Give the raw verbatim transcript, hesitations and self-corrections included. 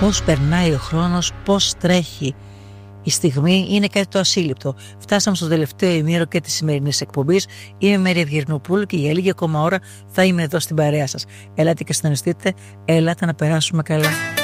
Πώς περνάει ο χρόνος, πώς τρέχει. Η στιγμή είναι κάτι το ασύλληπτο. Φτάσαμε στο τελευταίο ημίωρο και της σημερινής εκπομπής. Είμαι η Μέρη Ευγερνοπούλου και για λίγη ακόμα ώρα θα είμαι εδώ στην παρέα σας. Ελάτε και συντονιστείτε, ελάτε να περάσουμε καλά.